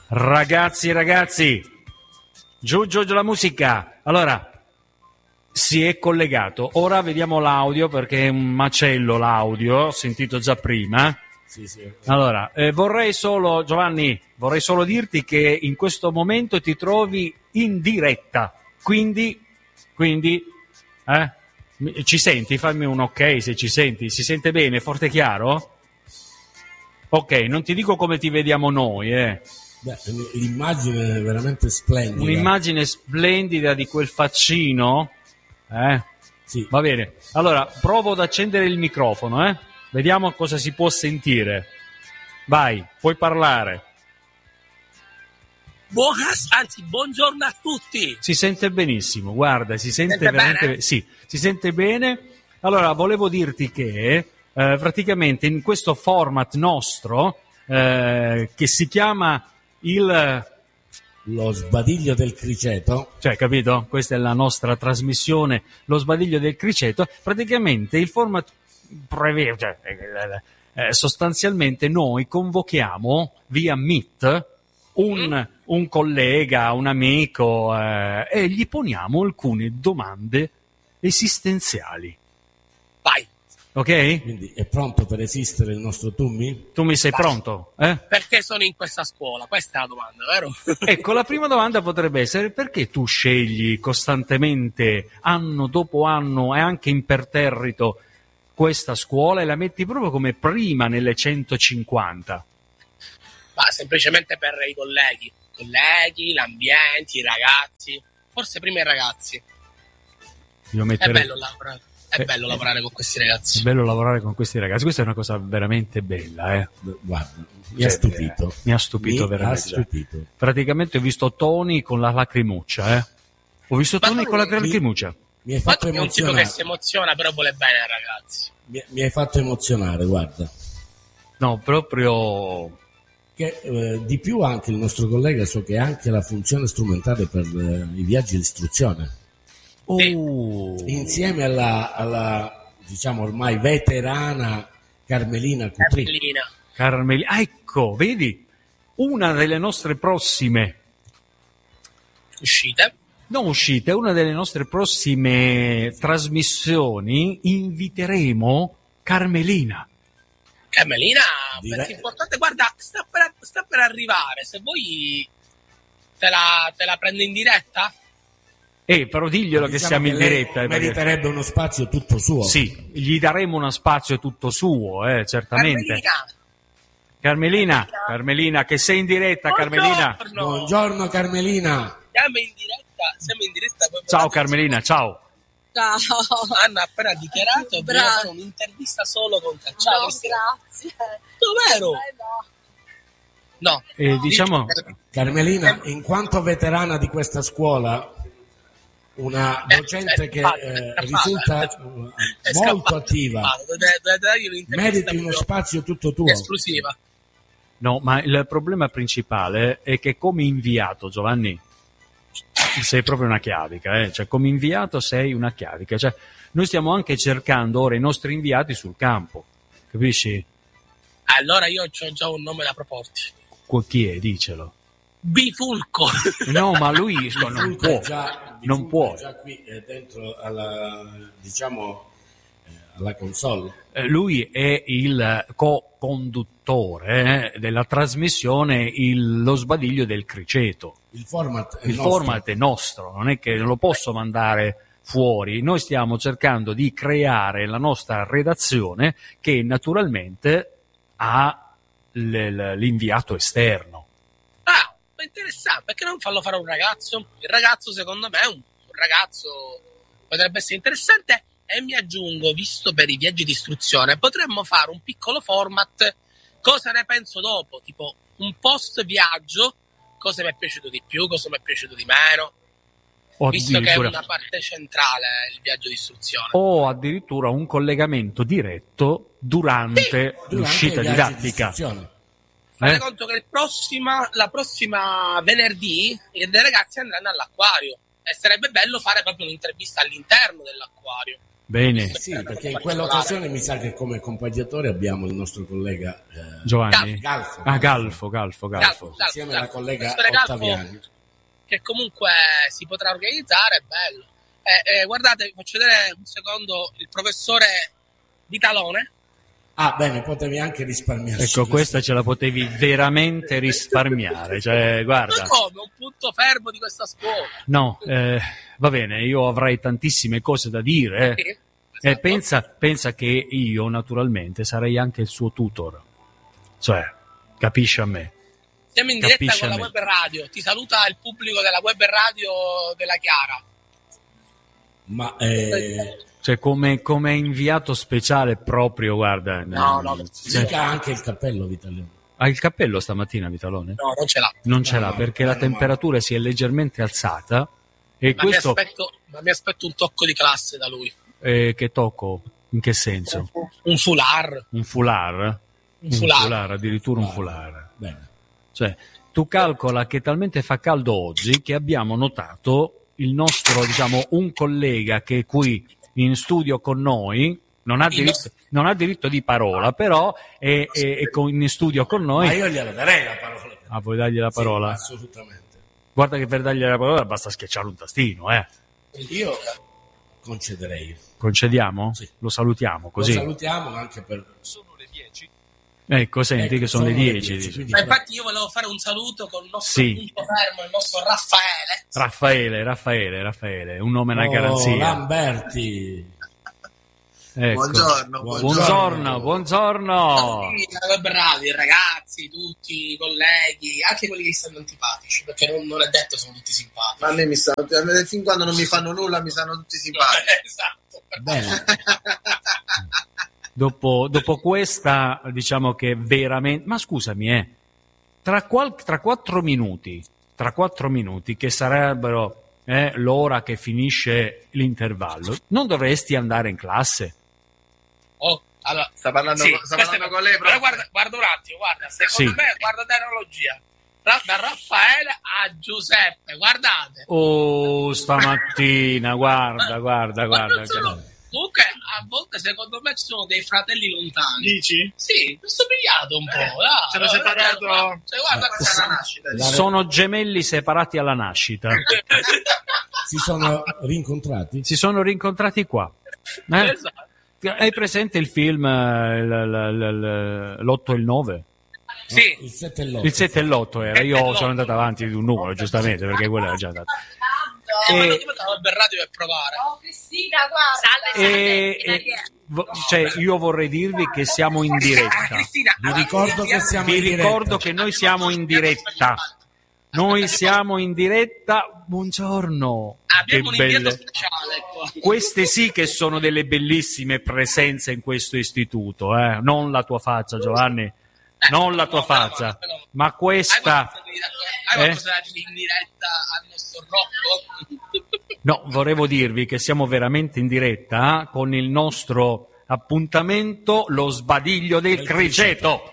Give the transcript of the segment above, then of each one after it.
Ragazzi, giù la musica. Allora, si è collegato. Ora vediamo l'audio perché è un macello l'audio, ho sentito già prima. Sì. Allora, vorrei solo, Giovanni, dirti che in questo momento ti trovi in diretta. Quindi ci senti? Fammi un ok se ci senti. Si sente bene, forte e chiaro? Ok, non ti dico come ti vediamo noi, Beh, l'immagine è veramente splendida. Un'immagine splendida di quel faccino. Sì. Va bene. Allora, provo ad accendere il microfono, Vediamo cosa si può sentire. Vai, puoi parlare. Buongiorno a tutti. Si sente benissimo, guarda, si sente veramente bene? Sì, si sente bene. Allora, volevo dirti che praticamente in questo format nostro che si chiama lo sbadiglio del criceto, cioè, capito? Questa è la nostra trasmissione, lo sbadiglio del criceto. Praticamente il format prevede, sostanzialmente noi convochiamo via Meet un collega, un amico e gli poniamo alcune domande esistenziali. Vai. Ok? quindi è pronto per esistere il nostro Tummi? Tu mi sei Vai. pronto? Perché sono in questa scuola? Questa è la domanda, vero? Ecco, la prima domanda potrebbe essere: perché tu scegli costantemente, anno dopo anno e anche imperterrito, questa scuola e la metti proprio come prima nelle 150? Ma semplicemente per i colleghi, l'ambiente, i ragazzi, forse prima i ragazzi. Io È metterei... bello lavorare. È bello lavorare con questi È ragazzi. bello lavorare con questi ragazzi, questa è una cosa veramente bella. Guarda, mi ha stupito. Mi ha stupito veramente. stupito. Praticamente ho visto Tony con la lacrimuccia, Ho visto Ma Tony tu con la mi- lacrimuccia. Mi hai Ma fatto tu è un tipo che emozionare. si emoziona, però vuole bene ai ragazzi. Mi hai fatto emozionare, guarda. No, proprio... Che di più anche il nostro collega so che ha anche la funzione strumentale per i viaggi di istruzione. Insieme alla diciamo ormai veterana Carmelina Cutri. Carmelina. Ecco, vedi? Una delle nostre prossime... Uscite. Non uscite, una delle nostre prossime trasmissioni inviteremo Carmelina. Carmelina, un Direi- pezzo importante. Guarda, sta per arrivare. Se vuoi te la prendo in diretta? Però diglielo che Diciamo siamo in lei diretta. perché- meriterebbe uno spazio tutto suo. Sì, gli daremo uno spazio tutto suo, certamente. Carmelina, che sei in diretta, Carmelina. Buongiorno Carmelina. Siamo in diretta. Poi Ciao Carmelina, ciao. Ciao. Anna ha appena dichiarato che voleva fare un'intervista solo con te. Ciao, No, Cristina. grazie. Dov'ero? No. No. Diciamo, Carmelina, in quanto veterana di questa scuola, una docente che risulta molto attiva, meriti uno spazio tutto tuo. Esclusiva. no, ma il problema principale è che come inviato, Giovanni, sei proprio una chiavica, Cioè, come inviato sei una chiavica. Cioè, noi stiamo anche cercando ora i nostri inviati sul campo, capisci? Allora io ho già un nome da proporti. Chi è? Dicelo. Bifulco. No, ma lui non Fulco può. è già, Non può. è già qui dentro alla, diciamo, alla console. Lui è il co-conduttore della trasmissione Lo sbadiglio del criceto. Il format è Il nostro. format è nostro, non è che lo posso mandare fuori. Noi stiamo cercando di creare la nostra redazione che naturalmente ha l'inviato esterno. Ah, ma interessante. Perché non farlo fare a un ragazzo? Il ragazzo, secondo me, un ragazzo potrebbe essere interessante. E mi aggiungo, visto per i viaggi di istruzione, potremmo fare un piccolo format. Cosa ne penso dopo? Tipo un post viaggio. Cosa mi è piaciuto di più, cosa mi è piaciuto di meno. O Visto che è addirittura, una parte centrale il viaggio di istruzione. o addirittura un collegamento diretto durante l'uscita i viaggi di didattica. istruzione. Fate conto che la prossima venerdì i ragazzi andranno all'acquario e sarebbe bello fare proprio un'intervista all'interno dell'acquario. Bene. Sì, perché in quell'occasione mi sa che come accompagnatore abbiamo il nostro collega Giovanni Galfo. Galfo. Insieme alla collega Galfo, Ottaviani. che comunque si potrà organizzare, è bello. Guardate, faccio vedere un secondo il professore Vitalone. Ah, bene, potevi anche risparmiare. Ecco, questa ce la potevi veramente risparmiare, cioè, guarda. Ma come? Un punto fermo di questa scuola. No, va bene, io avrei tantissime cose da dire. Sì, esatto. Pensa che io, naturalmente, sarei anche il suo tutor. Cioè, capisci a me. Siamo in diretta Capisci con a la me. web radio. Ti saluta il pubblico della web radio della Chiara. Ma Cioè, come inviato speciale proprio, guarda. No, dica anche il cappello, Vitaliano. Ha il cappello stamattina, Vitalone? No, non ce l'ha. Non ce l'ha No, perché la temperatura si è leggermente alzata e Ma questo mi aspetto un tocco di classe da lui. che tocco? In che senso? Un foulard. Un foulard? Un foulard. Addirittura un foulard. Bene. Cioè, tu calcola che talmente fa caldo oggi che abbiamo notato il nostro, diciamo, un collega che è qui in studio con noi, non ha diritto di parola, però è in studio con noi. Ma io glielo darei la parola. Ah, vuoi dargli la parola? Sì, assolutamente. Guarda che per dargli la parola basta schiacciare un tastino, Io concederei. Concediamo? Sì. Lo salutiamo così. Lo salutiamo anche per... Sono le 10. Ecco, senti Ecco, che sono le 10. quindi dice. Ma infatti io volevo fare un saluto con il nostro Sì. punto fermo, il nostro Raffaele. Raffaele, un nome, una garanzia. Lamberti. Ecco. Buongiorno. Sì, la web radio, i ragazzi, tutti, i colleghi, anche quelli che stanno antipatici, perché non è detto che sono tutti simpatici. Ma a me mi stanno, fin quando non mi fanno nulla mi stanno tutti simpatici. Esatto. Bene. Dopo questa, diciamo che veramente... Ma scusami, tra 4 minuti, che sarebbero l'ora che finisce l'intervallo, non dovresti andare in classe? Oh, allora, Sta parlando con lei, però guarda un attimo, secondo me, guardate l'orologia. Da Raffaele a Giuseppe, guardate. Oh, stamattina, guarda. Comunque, a volte secondo me ci sono dei fratelli lontani. Dici? Sì, mi sono pigliato un po'. Ci hanno separato. Guarda questa è la nascita. Sono gemelli separati alla nascita. Si sono rincontrati? Si sono rincontrati qua. Esatto. Hai presente il film l'8 e il 9? Sì. Il 7 e l'8. Il 7 e l'8 era. Io sono andato avanti di un numero, giustamente, perché quello era già andato. Ma non diventava per radio per provare. Oh Cristina, guarda. Cioè, io vorrei dirvi che siamo in diretta. Cristina, Vi ricordo che siamo Vi in diretta. ricordo che noi siamo in diretta. Noi siamo in diretta. Buongiorno. abbiamo un Che inviato belle. speciale qua. Queste sì che sono delle bellissime presenze in questo istituto, non la tua faccia, Giovanni, non la tua faccia, ma questa. Hai qualcosa da dire in diretta al nostro Rocco? No, volevo dirvi che siamo veramente in diretta con il nostro appuntamento, lo sbadiglio del criceto.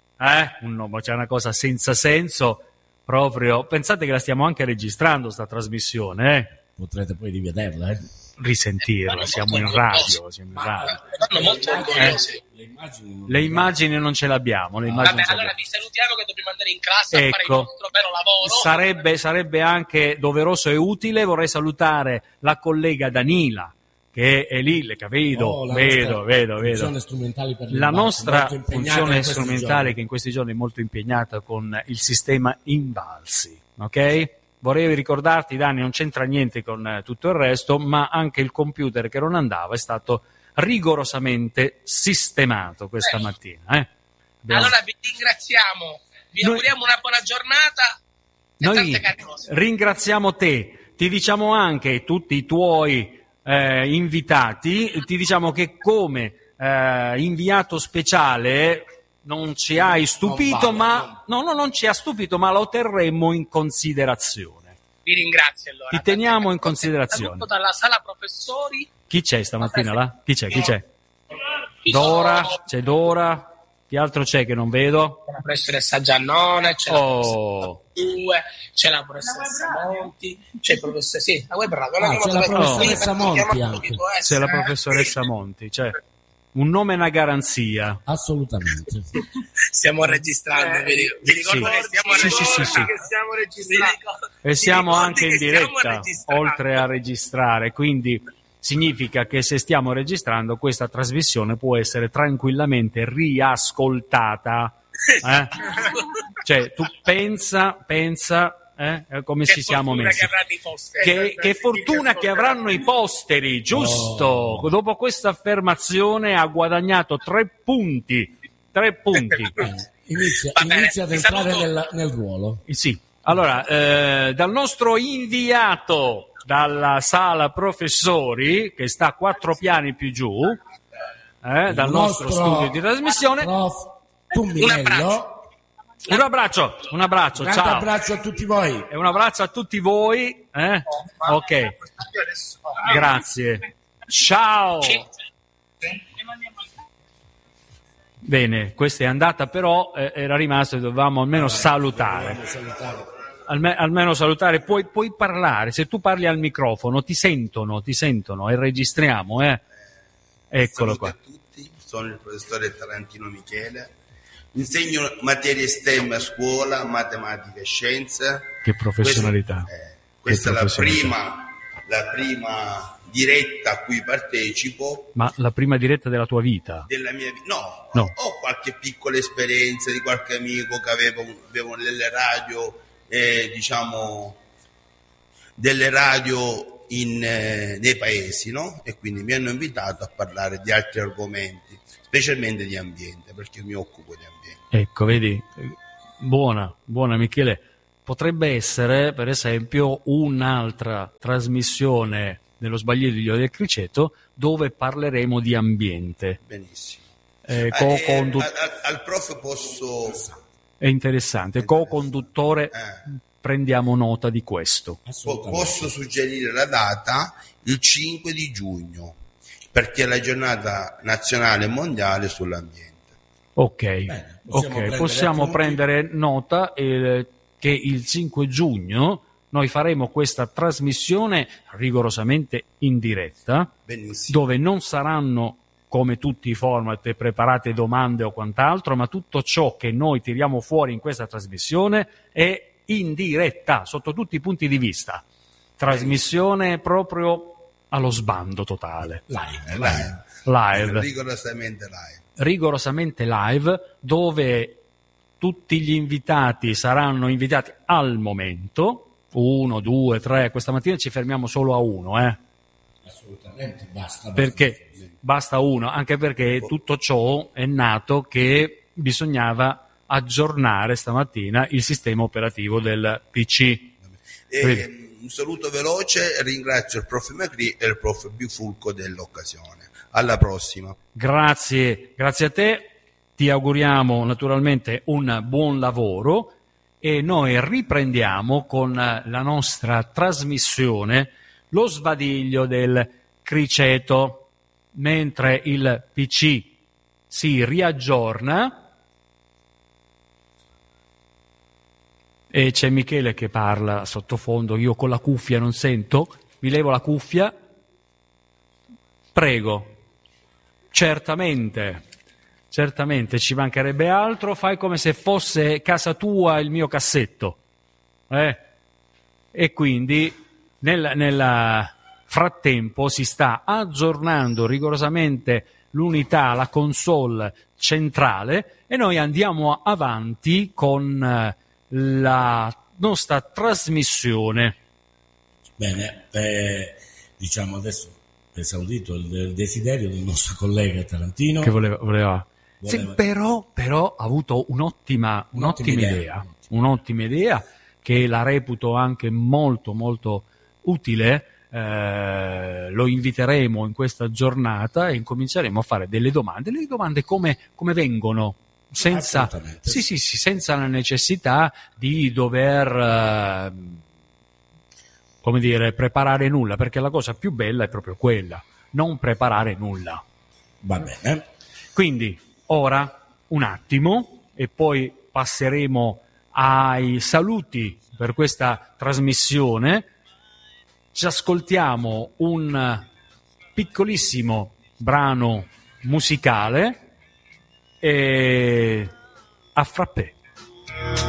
C'è una cosa senza senso, proprio. Pensate che la stiamo anche registrando sta trasmissione, Potrete poi rivederla, risentirla, siamo in radio, Sono molto orgogliosi. Le immagini non ce l'abbiamo, le immagini Vabbè, ce allora l'abbiamo. vi salutiamo che dobbiamo andare in classe a fare il Ecco, nostro vero lavoro. sarebbe anche doveroso e utile. Vorrei salutare la collega Danila, che è lì, le capito? Vedo. Funzione strumentale per La nostra molto impegnata funzione in questi strumentale giorni. che in questi giorni è molto impegnata con il sistema Invalsi, ok? Vorrei ricordarti, Dani, non c'entra niente con tutto il resto, ma anche il computer che non andava è stato rigorosamente sistemato questa mattina. Allora vi ringraziamo, vi auguriamo una buona giornata e Noi tante care cose. ringraziamo te, ti diciamo anche tutti i tuoi invitati, ti diciamo che come inviato speciale non ci hai stupito, non ci ha stupito, ma lo terremo in considerazione. Vi ringrazio allora. Ti teniamo in considerazione. Saluto dalla sala professori. Chi c'è stamattina là? Chi c'è? Ci Dora, sono- c'è Dora. Chi altro c'è che non vedo? C'è la professoressa Giannone, c'è la professoressa Due, c'è la professoressa Monti, c'è il professore... Sì, c'è la professoressa Monti anche. C'è la professoressa Monti, cioè un nome è una garanzia. Assolutamente. Stiamo registrando, vi ricordo che stiamo registrando. E siamo anche in diretta, oltre a registrare, quindi significa che se stiamo registrando questa trasmissione può essere tranquillamente riascoltata. Cioè, tu pensa come ci siamo messi. Che fortuna che avranno i posteri, giusto? Oh. Dopo questa affermazione ha guadagnato 3 punti. 3 punti. Inizia ad entrare nel ruolo. Sì. Allora, dal nostro inviato dalla sala professori, che sta 4 piani più giù, dal nostro studio di trasmissione, un abbraccio, grande ciao. Un abbraccio a tutti voi. E un abbraccio a tutti voi. Ok, grazie. Ciao. Bene, questa è andata, però era rimasto e dovevamo almeno salutare. Almeno salutare, puoi parlare, se tu parli al microfono ti sentono e registriamo, Eccolo qua. Salute a tutti, sono il professore Tarantino Michele, insegno materie STEM a scuola, matematica e scienze. Che professionalità. Questa è la prima diretta a cui partecipo. Ma la prima diretta della tua vita? Della mia vita? No. Ho qualche piccola esperienza di qualche amico che avevo delle radio, delle radio nei paesi, no? E quindi mi hanno invitato a parlare di altri argomenti, specialmente di ambiente, perché mi occupo di ambiente. Ecco, vedi, buona Michele. Potrebbe essere, per esempio, un'altra trasmissione nello sbadiglio del criceto dove parleremo di ambiente. Benissimo. Al prof posso... È interessante. Co-conduttore, prendiamo nota di questo. Posso suggerire la data, il 5 di giugno, perché è la giornata nazionale e mondiale sull'ambiente. Ok, bene, possiamo prendere nota che il 5 giugno noi faremo questa trasmissione rigorosamente in diretta. Benissimo. Dove non saranno, come tutti i format, preparate domande o quant'altro, ma tutto ciò che noi tiriamo fuori in questa trasmissione è in diretta, sotto tutti i punti di vista. Trasmissione proprio allo sbando totale. Live. Rigorosamente live, dove tutti gli invitati saranno invitati al momento. 1, 2, 3, questa mattina ci fermiamo solo a 1, Assolutamente, basta. Perché basta 1, anche perché tutto ciò è nato che bisognava aggiornare stamattina il sistema operativo del PC. Un saluto veloce, ringrazio il prof Macri e il prof Bifulco dell'occasione. Alla prossima. Grazie a te, ti auguriamo naturalmente un buon lavoro e noi riprendiamo con la nostra trasmissione Lo sbadiglio del criceto, mentre il PC si riaggiorna e c'è Michele che parla sottofondo, io con la cuffia non sento, mi levo la cuffia, prego. Certamente, ci mancherebbe altro, fai come se fosse casa tua il mio cassetto. E quindi nel frattempo si sta aggiornando rigorosamente l'unità, la console centrale e noi andiamo avanti con la nostra trasmissione. Bene, diciamo adesso esaudito il desiderio del nostro collega Tarantino che voleva. Sì, però ha avuto un'ottima idea che la reputo anche molto molto utile. Lo inviteremo in questa giornata e incominceremo a fare delle domande come vengono, senza senza la necessità di dover preparare nulla, perché la cosa più bella è proprio quella, non preparare nulla. Va bene. Quindi ora un attimo e poi passeremo ai saluti per questa trasmissione. Ci ascoltiamo un piccolissimo brano musicale e a frappè.